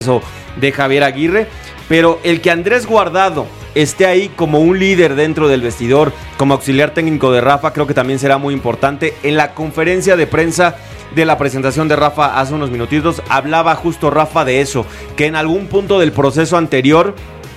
de Javier Aguirre, pero el que Andrés Guardado esté ahí como un líder dentro del vestidor, como auxiliar técnico de Rafa, creo que también será muy importante. En la conferencia de prensa de la presentación de Rafa hace unos minutitos, hablaba justo Rafa de eso, que en algún punto del proceso anterior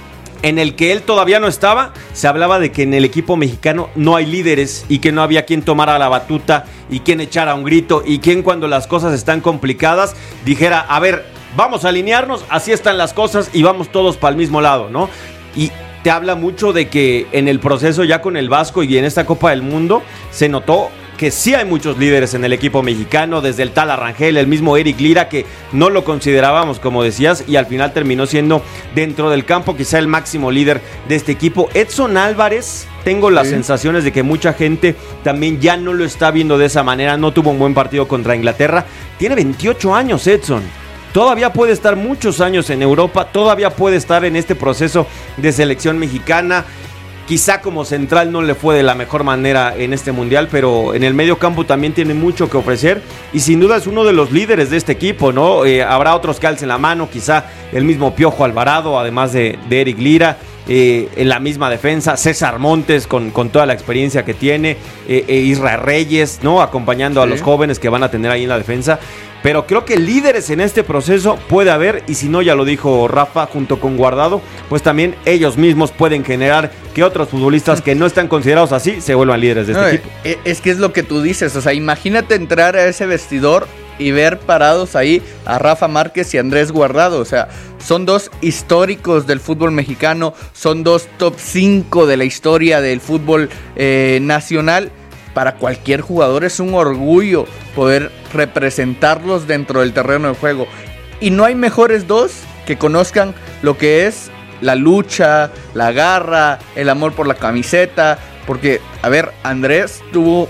en el que él todavía no estaba, se hablaba de que en el equipo mexicano no hay líderes y que no había quien tomara la batuta y quien echara un grito y quien cuando las cosas están complicadas dijera, a ver, vamos a alinearnos, así están las cosas y vamos todos para el mismo lado, ¿no? Y te habla mucho de que en el proceso ya con el Vasco y en esta Copa del Mundo se notó que sí hay muchos líderes en el equipo mexicano, desde el tal Arrangel, el mismo Eric Lira, que no lo considerábamos, como decías, y al final terminó siendo dentro del campo quizá el máximo líder de este equipo. Edson Álvarez, tengo las sensaciones de que mucha gente también ya no lo está viendo de esa manera, no tuvo un buen partido contra Inglaterra, tiene 28 años Edson. Todavía puede estar muchos años en Europa, todavía puede estar en este proceso de selección mexicana. Quizá como central no le fue de la mejor manera en este mundial, pero en el medio campo también tiene mucho que ofrecer y sin duda es uno de los líderes de este equipo, ¿no? Habrá otros que alcen la mano, quizá el mismo Piojo Alvarado, además de Eric Lira, en la misma defensa, César Montes con toda la experiencia que tiene, Israel Reyes, ¿no? Acompañando a los jóvenes que van a tener ahí en la defensa. Pero creo que líderes en este proceso puede haber, y si no, ya lo dijo Rafa, junto con Guardado, pues también ellos mismos pueden generar que otros futbolistas que no están considerados así se vuelvan líderes de este equipo. Es que es lo que tú dices, o sea, imagínate entrar a ese vestidor y ver parados ahí a Rafa Márquez y Andrés Guardado, o sea, son dos históricos del fútbol mexicano, son dos top 5 de la historia del fútbol nacional. Para cualquier jugador es un orgullo poder representarlos dentro del terreno de juego. Y no hay mejores dos que conozcan lo que es la lucha, la garra, el amor por la camiseta. Porque, a ver, Andrés tuvo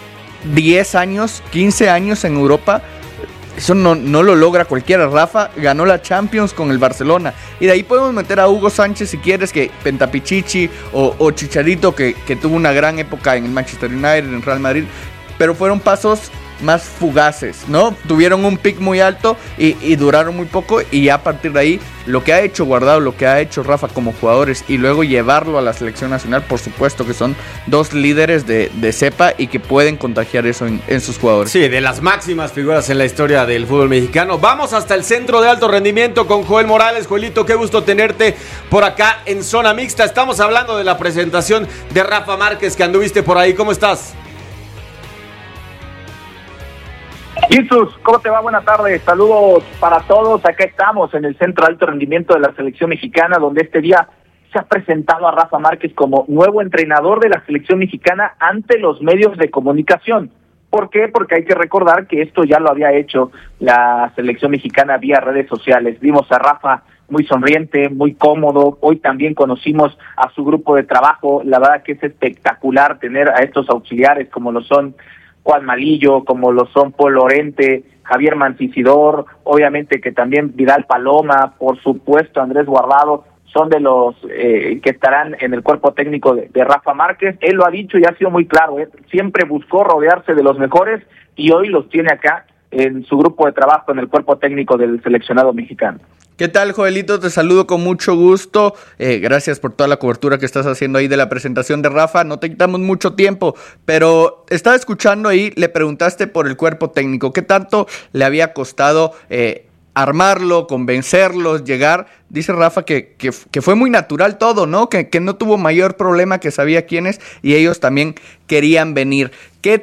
10 años, 15 años en Europa. Eso no lo logra cualquiera. Rafa ganó la Champions con el Barcelona. Y de ahí podemos meter a Hugo Sánchez si quieres, que Pentapichichi o Chicharito, que tuvo una gran época en el Manchester United, en Real Madrid. Pero fueron pasos más fugaces, ¿no? Tuvieron un pick muy alto y duraron muy poco. Y ya a partir de ahí, lo que ha hecho Guardado, lo que ha hecho Rafa como jugadores y luego llevarlo a la selección nacional, por supuesto que son dos líderes de cepa y que pueden contagiar eso en sus jugadores. Sí, de las máximas figuras en la historia del fútbol mexicano. Vamos hasta el centro de alto rendimiento con Joel Morales. Joelito, qué gusto tenerte por acá en Zona Mixta. Estamos hablando de la presentación de Rafa Márquez, que anduviste por ahí. ¿Cómo estás? Jesús, ¿cómo te va? Buenas tardes, saludos para todos. Acá estamos en el Centro de Alto Rendimiento de la Selección Mexicana, donde este día se ha presentado a Rafa Márquez como nuevo entrenador de la Selección Mexicana ante los medios de comunicación. ¿Por qué? Porque hay que recordar que esto ya lo había hecho la Selección Mexicana vía redes sociales. Vimos a Rafa muy sonriente, muy cómodo. Hoy también conocimos a su grupo de trabajo. La verdad que es espectacular tener a estos auxiliares como lo son Juan Malillo, como lo son Paul Lorente, Javier Mancisidor, obviamente que también Vidal Paloma, por supuesto Andrés Guardado, son de los que estarán en el cuerpo técnico de Rafa Márquez. Él lo ha dicho y ha sido muy claro, siempre buscó rodearse de los mejores y hoy los tiene acá en su grupo de trabajo, en el cuerpo técnico del seleccionado mexicano. ¿Qué tal, Joelito? Te saludo con mucho gusto. Gracias por toda la cobertura que estás haciendo ahí de la presentación de Rafa. No te quitamos mucho tiempo, pero estaba escuchando ahí, le preguntaste por el cuerpo técnico. ¿Qué tanto le había costado armarlo, convencerlos, llegar? Dice Rafa que fue muy natural todo, ¿no? Que no tuvo mayor problema, que sabía quiénes y ellos también querían venir. ¿Qué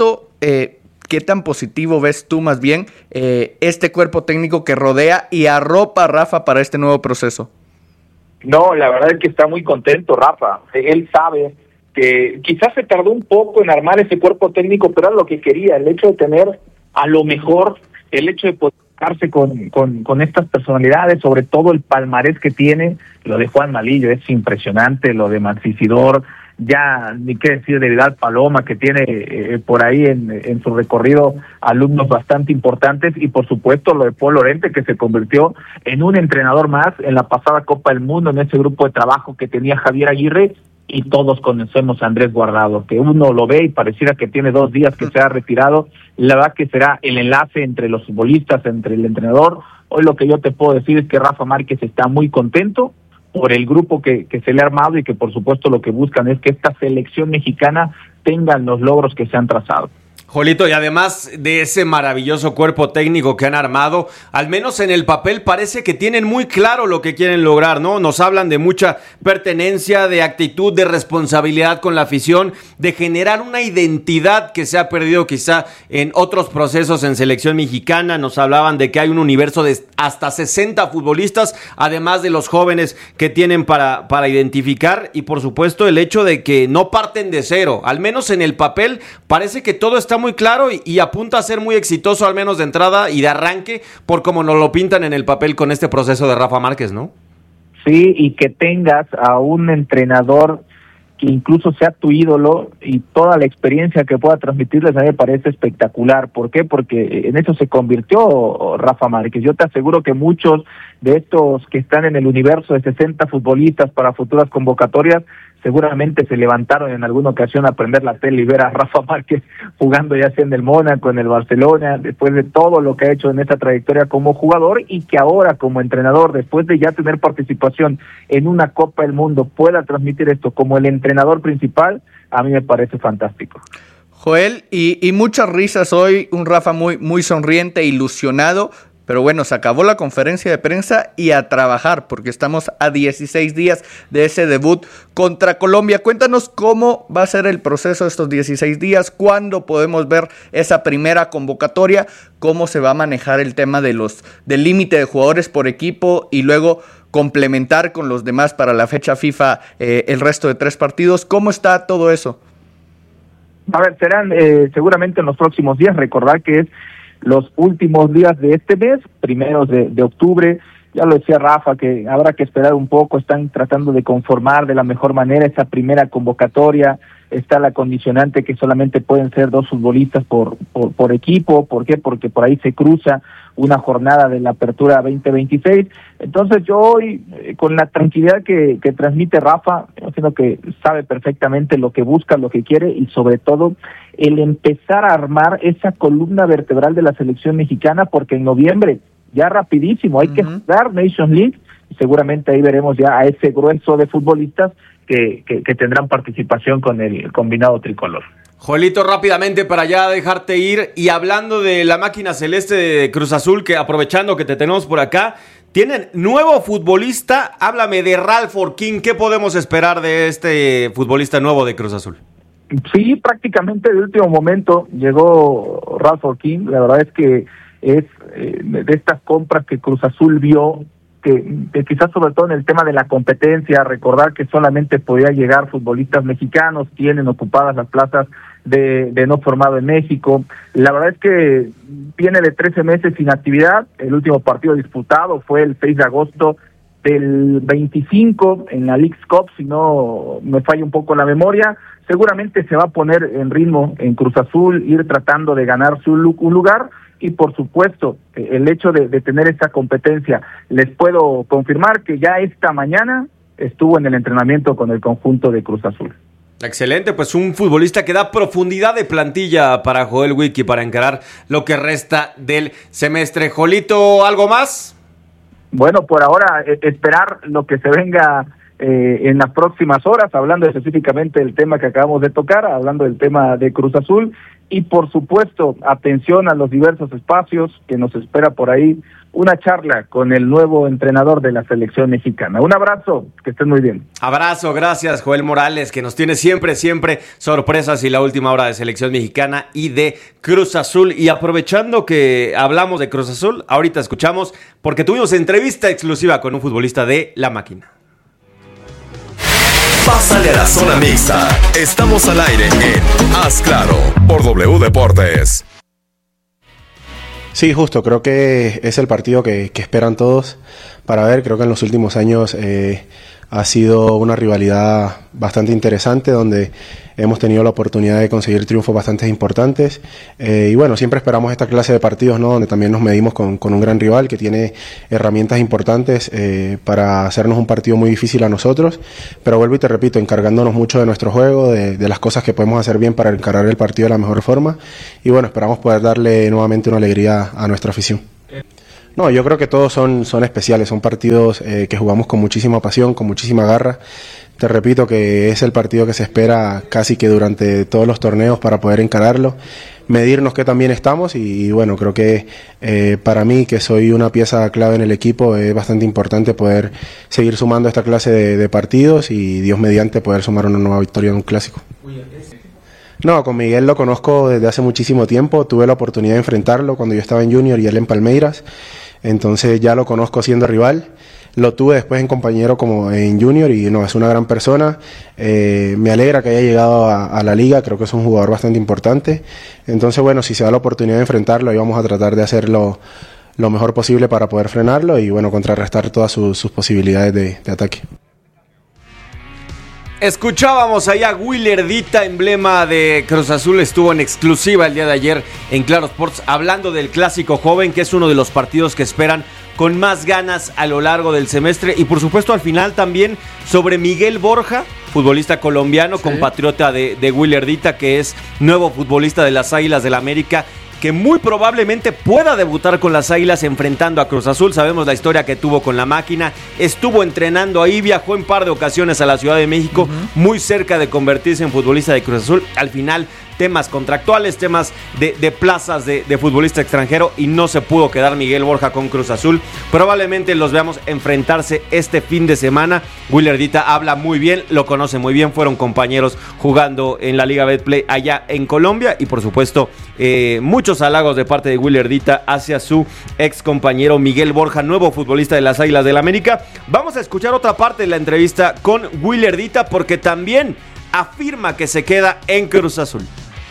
tan positivo ves tú más bien este cuerpo técnico que rodea y arropa a Rafa para este nuevo proceso? No, la verdad es que está muy contento Rafa. Él sabe que quizás se tardó un poco en armar ese cuerpo técnico, pero era lo que quería, el hecho de tener a lo mejor, el hecho de poder con estas personalidades, sobre todo el palmarés que tiene. Lo de Juan Malillo es impresionante, lo de Mancisidor, ya ni qué decir de Vidal Paloma, que tiene por ahí en su recorrido alumnos bastante importantes, y por supuesto lo de Paul Lorente, que se convirtió en un entrenador más en la pasada Copa del Mundo, en ese grupo de trabajo que tenía Javier Aguirre, y todos conocemos a Andrés Guardado, que uno lo ve y pareciera que tiene 2 días que se ha retirado. La verdad que será el enlace entre los futbolistas, entre el entrenador, Hoy lo que yo te puedo decir es que Rafa Márquez está muy contento por el grupo que se le ha armado y que por supuesto lo que buscan es que esta selección mexicana tenga los logros que se han trazado. Jolito, y además de ese maravilloso cuerpo técnico que han armado, al menos en el papel parece que tienen muy claro lo que quieren lograr, ¿no? Nos hablan de mucha pertenencia, de actitud, de responsabilidad con la afición, de generar una identidad que se ha perdido quizá en otros procesos en selección mexicana. Nos hablaban de que hay un universo de hasta 60 futbolistas, además de los jóvenes que tienen para identificar, y por supuesto el hecho de que no parten de cero, al menos en el papel parece que todo está muy claro y apunta a ser muy exitoso, al menos de entrada y de arranque, por como nos lo pintan en el papel con este proceso de Rafa Márquez, ¿no? Sí, y que tengas a un entrenador que incluso sea tu ídolo y toda la experiencia que pueda transmitirles, a mí me parece espectacular. ¿Por qué? Porque en eso se convirtió Rafa Márquez. Yo te aseguro que muchos de estos que están en el universo de 60 futbolistas para futuras convocatorias seguramente se levantaron en alguna ocasión a prender la tele y ver a Rafa Márquez jugando ya sea en el Mónaco, en el Barcelona, después de todo lo que ha hecho en esta trayectoria como jugador, y que ahora como entrenador, después de ya tener participación en una Copa del Mundo, pueda transmitir esto como el entrenador principal. A mí me parece fantástico. Joel, y muchas risas hoy, un Rafa muy sonriente, ilusionado. Pero bueno, se acabó la conferencia de prensa y a trabajar, porque estamos a 16 días de ese debut contra Colombia. Cuéntanos cómo va a ser el proceso de estos 16 días, cuándo podemos ver esa primera convocatoria, cómo se va a manejar el tema del límite de jugadores por equipo y luego complementar con los demás para la fecha FIFA el resto de 3 partidos. ¿Cómo está todo eso? A ver, serán seguramente en los próximos días. Recordar que es los últimos días de este mes, primeros de octubre. Ya lo decía Rafa, que habrá que esperar un poco. Están tratando de conformar de la mejor manera esa primera convocatoria. Está la condicionante que solamente pueden ser 2 futbolistas por equipo. ¿Por qué? Porque por ahí se cruza una jornada de la apertura 2026. Entonces yo hoy, con la tranquilidad que transmite Rafa, sino que sabe perfectamente lo que busca, lo que quiere, y sobre todo el empezar a armar esa columna vertebral de la selección mexicana, porque en noviembre, ya rapidísimo, hay que jugar Nations League, y seguramente ahí veremos ya a ese grueso de futbolistas que tendrán participación con el combinado tricolor. Joelito, rápidamente para ya dejarte ir, y hablando de la máquina celeste de Cruz Azul, que aprovechando que te tenemos por acá, tienen nuevo futbolista. Háblame de Ralph Orquín. ¿Qué podemos esperar de este futbolista nuevo de Cruz Azul? Sí, prácticamente de último momento llegó Ralph Orquín. La verdad es que es de estas compras que Cruz Azul vio, que quizás sobre todo en el tema de la competencia, recordar que solamente podía llegar futbolistas mexicanos, tienen ocupadas las plazas de no formado en México. La verdad es que viene de 13 meses sin actividad. El último partido disputado fue el 6 de agosto del 25 en la Leagues Cup, si no me falla un poco la memoria. Seguramente se va a poner en ritmo en Cruz Azul, ir tratando de ganarse un lugar, y por supuesto el hecho de tener esta competencia. Les puedo confirmar que ya esta mañana estuvo en el entrenamiento con el conjunto de Cruz Azul. Excelente, pues un futbolista que da profundidad de plantilla para Joel Wiki para encarar lo que resta del semestre. Jolito, ¿algo más? Bueno, por ahora esperar lo que se venga en las próximas horas, hablando específicamente del tema que acabamos de tocar, hablando del tema de Cruz Azul, y por supuesto, atención a los diversos espacios que nos espera por ahí, una charla con el nuevo entrenador de la selección mexicana. Un abrazo, que estén muy bien. Abrazo, gracias Joel Morales, que nos tiene siempre sorpresas y la última hora de selección mexicana y de Cruz Azul. Y aprovechando que hablamos de Cruz Azul, ahorita escuchamos, porque tuvimos entrevista exclusiva con un futbolista de La Máquina. Pásale a la zona mixta. Estamos al aire en Haz Claro por W Deportes. Sí, justo, creo que es el partido que esperan todos para ver. Creo que en los últimos años ha sido una rivalidad bastante interesante, donde hemos tenido la oportunidad de conseguir triunfos bastante importantes, y bueno, siempre esperamos esta clase de partidos, ¿no?, donde también nos medimos con un gran rival que tiene herramientas importantes para hacernos un partido muy difícil a nosotros, pero vuelvo y te repito, encargándonos mucho de nuestro juego, de las cosas que podemos hacer bien para encarar el partido de la mejor forma, y bueno, esperamos poder darle nuevamente una alegría a nuestra afición. No, yo creo que todos son especiales, son partidos que jugamos con muchísima pasión, con muchísima garra. Te repito que es el partido que se espera casi que durante todos los torneos para poder encararlo, medirnos que también estamos y bueno, creo que para mí, que soy una pieza clave en el equipo, es bastante importante poder seguir sumando esta clase de partidos y Dios mediante poder sumar una nueva victoria en un clásico. No, con Miguel lo conozco desde hace muchísimo tiempo, tuve la oportunidad de enfrentarlo cuando yo estaba en Junior y él en Palmeiras, entonces ya lo conozco siendo rival. Lo tuve después en compañero como en Junior y no, es una gran persona. Me alegra que haya llegado a la liga, creo que es un jugador bastante importante. Entonces, bueno, si se da la oportunidad de enfrentarlo, ahí vamos a tratar de hacerlo lo mejor posible para poder frenarlo y, bueno, contrarrestar todas sus posibilidades de ataque. Escuchábamos ahí a Willardita, emblema de Cruz Azul, estuvo en exclusiva el día de ayer en Claro Sports, hablando del clásico joven, que es uno de los partidos que esperan con más ganas a lo largo del semestre, y por supuesto al final también sobre Miguel Borja, futbolista colombiano, sí, compatriota de Willardita, que es nuevo futbolista de las Águilas del América, que muy probablemente pueda debutar con las Águilas enfrentando a Cruz Azul. Sabemos la historia que tuvo con la máquina, estuvo entrenando ahí, viajó en par de ocasiones a la Ciudad de México, muy cerca de convertirse en futbolista de Cruz Azul. Al final, temas contractuales, temas de plazas de futbolista extranjero, y no se pudo quedar Miguel Borja con Cruz Azul. Probablemente los veamos enfrentarse este fin de semana. Willardita habla muy bien, lo conoce muy bien, fueron compañeros jugando en la Liga Betplay allá en Colombia, y por supuesto muchos halagos de parte de Willardita hacia su ex compañero Miguel Borja, nuevo futbolista de las Águilas del América. Vamos a escuchar otra parte de la entrevista con Willardita, porque también afirma que se queda en Cruz Azul.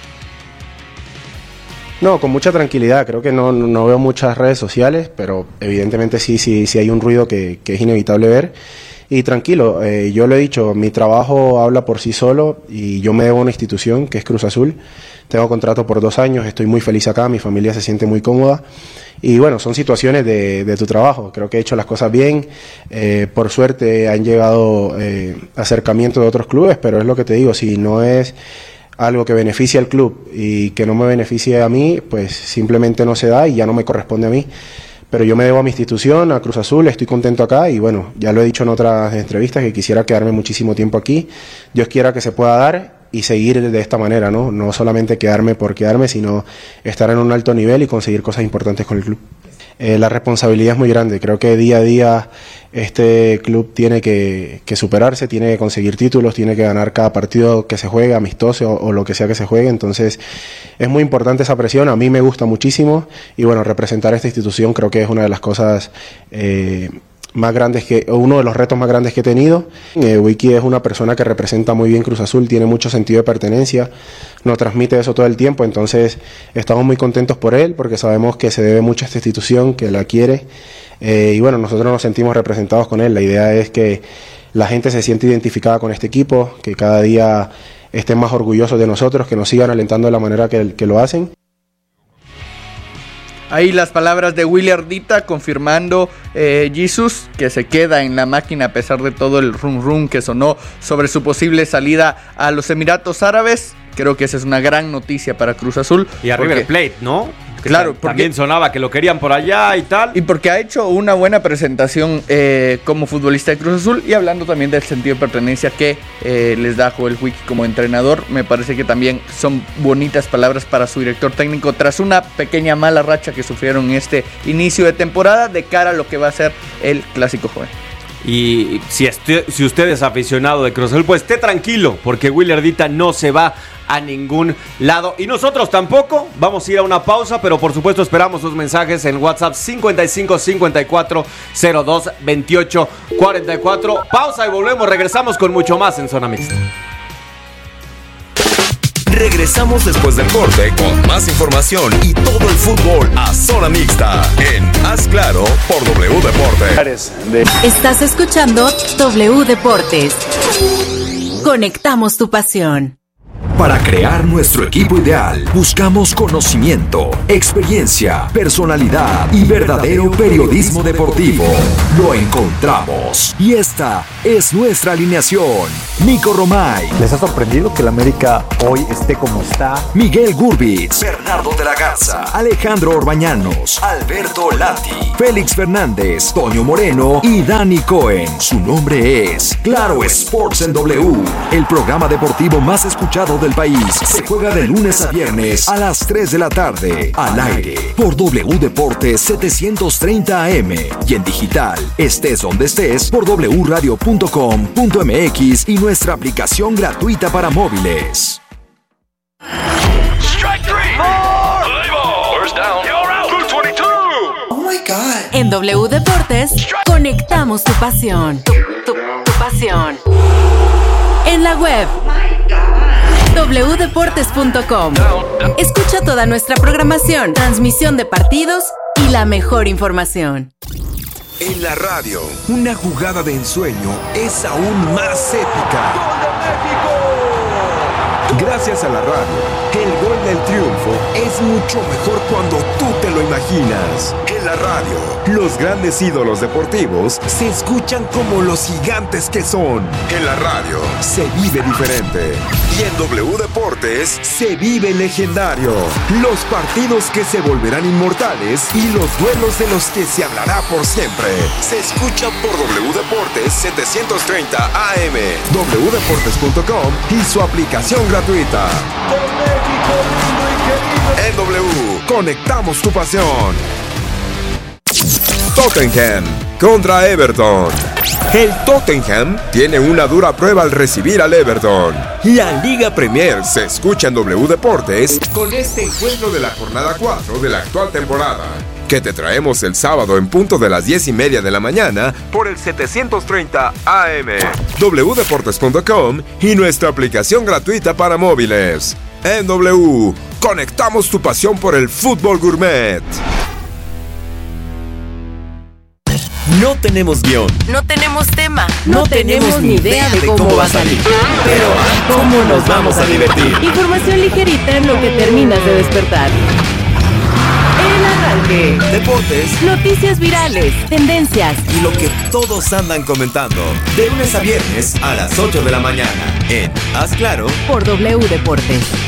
No, con mucha tranquilidad, creo que no veo muchas redes sociales, pero evidentemente sí hay un ruido que es inevitable ver. Y tranquilo, yo lo he dicho, mi trabajo habla por sí solo y yo me debo a una institución que es Cruz Azul. Tengo contrato por 2 años, estoy muy feliz acá, mi familia se siente muy cómoda. Y bueno, son situaciones de tu trabajo, creo que he hecho las cosas bien. Por suerte han llegado acercamientos de otros clubes, pero es lo que te digo, si no es algo que beneficie al club y que no me beneficie a mí, pues simplemente no se da y ya no me corresponde a mí. Pero yo me debo a mi institución, a Cruz Azul, estoy contento acá y bueno, ya lo he dicho en otras entrevistas que quisiera quedarme muchísimo tiempo aquí. Dios quiera que se pueda dar y seguir de esta manera, ¿no? No solamente quedarme por quedarme, sino estar en un alto nivel y conseguir cosas importantes con el club. La responsabilidad es muy grande, creo que día a día este club tiene que superarse, tiene que conseguir títulos, tiene que ganar cada partido que se juegue, amistoso o lo que sea que se juegue, entonces es muy importante esa presión, a mí me gusta muchísimo y bueno, representar a esta institución creo que es una de las cosas más grandes uno de los retos más grandes que he tenido. Wiki es una persona que representa muy bien Cruz Azul, tiene mucho sentido de pertenencia, nos transmite eso todo el tiempo, entonces estamos muy contentos por él porque sabemos que se debe mucho a esta institución, que la quiere y bueno, nosotros nos sentimos representados con él. La idea es que la gente se siente identificada con este equipo, que cada día estén más orgullosos de nosotros, que nos sigan alentando de la manera que lo hacen. Ahí las palabras de Willardita confirmando Jesus que se queda en la máquina a pesar de todo el rum que sonó sobre su posible salida a los Emiratos Árabes. Creo que esa es una gran noticia para Cruz Azul. Y a River Plate, ¿no? Claro, también sonaba que lo querían por allá y tal. Y porque ha hecho una buena presentación como futbolista de Cruz Azul, y hablando también del sentido de pertenencia que les da Joel Wiki como entrenador, me parece que también son bonitas palabras para su director técnico tras una pequeña mala racha que sufrieron en este inicio de temporada de cara a lo que va a ser el Clásico Joven. Y si usted es aficionado de Cruz Azul, pues esté tranquilo, porque Willardita no se va a ningún lado y nosotros tampoco. Vamos a ir a una pausa, pero por supuesto esperamos sus mensajes en WhatsApp 55 54 02 28 44. Pausa y volvemos, regresamos con mucho más en Zona Mixta. Regresamos después del corte con más información y todo el fútbol a Zona Mixta en Haz Claro por W Deportes. Estás escuchando W Deportes. Conectamos tu pasión. Para crear nuestro equipo ideal, buscamos conocimiento, experiencia, personalidad y verdadero periodismo deportivo. Lo encontramos somos y esta es nuestra alineación. Nico Romay. ¿Les ha sorprendido que el América hoy esté como está? Miguel Gurbitz. Bernardo de la Garza. Alejandro Orbañanos. Alberto Lati. Félix Fernández. Toño Moreno y Dani Cohen. Su nombre es Claro Sports en W. El programa deportivo más escuchado del país. Se juega de lunes a viernes a las 3 de la tarde. Al aire por W Deportes 730 AM. Y en digital, estés donde estés, por wradio.com.mx y nuestra aplicación gratuita para móviles. Oh my God. En W Deportes, conectamos tu pasión. Tu pasión. En la web wdeportes.com. Escucha toda nuestra programación, transmisión de partidos y la mejor información. En la radio, una jugada de ensueño es aún más épica. ¡Gol de México! Gracias a la radio, el gol del triunfo es mucho mejor cuando tú te lo imaginas. En la radio, los grandes ídolos deportivos se escuchan como los gigantes que son. En la radio, se vive diferente. Y en W Deportes, se vive legendario. Los partidos que se volverán inmortales y los duelos de los que se hablará por siempre. Se escuchan por W Deportes 730 AM, wdeportes.com y su aplicación gratuita. En W, conectamos tu pasión. Tottenham contra Everton. El Tottenham tiene una dura prueba al recibir al Everton. La Liga Premier se escucha en W Deportes con este encuentro de la jornada 4 de la actual temporada, que te traemos el sábado en punto de las 10:30 de la mañana por el 730 AM, wdeportes.com y nuestra aplicación gratuita para móviles. En W, conectamos tu pasión por el fútbol gourmet. No tenemos guión. No tenemos tema. No tenemos ni idea de cómo va a salir. Pero ¿cómo nos vamos a divertir? Información ligerita en lo que terminas de despertar. El arranque. Deportes. Noticias virales. Tendencias. Y lo que todos andan comentando. De lunes a viernes a las 8 de la mañana. En Haz Claro por W Deportes.